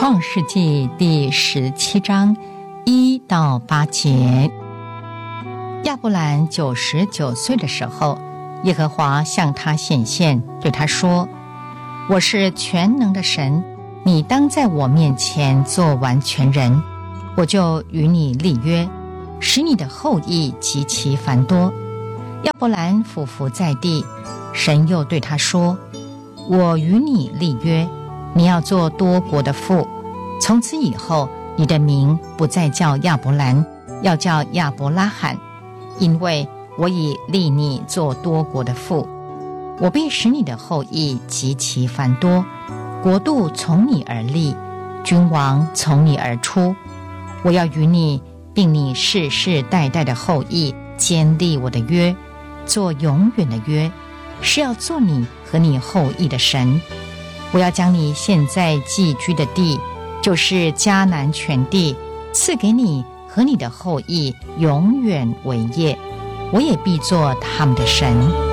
创世纪第17章1到8节。亚伯兰99岁的时候，耶和华向他显现，对他说：我是全能的神，你当在我面前做完全人，我就与你立约，使你的后裔极其繁多。亚伯兰俯伏在地，神又对他说：我与你立约，你要做多国的父，从此以后，你的名不再叫亚伯兰，要叫亚伯拉罕，因为我已立你做多国的父。我必使你的后裔极其繁多，国度从你而立，君王从你而出。我要与你并你世世代代的后裔坚立我的约，做永远的约，是要做你和你后裔的神。我要将你现在寄居的地，就是迦南全地，赐给你和你的后裔永远为业，我也必做他们的神。